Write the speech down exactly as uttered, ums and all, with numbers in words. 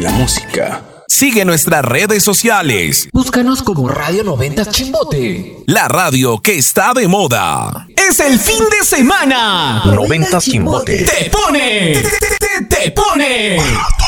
la música. Sigue nuestras redes sociales. Búscanos como Radio noventa Chimbote. La radio que está de moda. ¡Es el fin de semana! noventa Chimbote. ¡Te pone! ¡Te, te, te, te pone!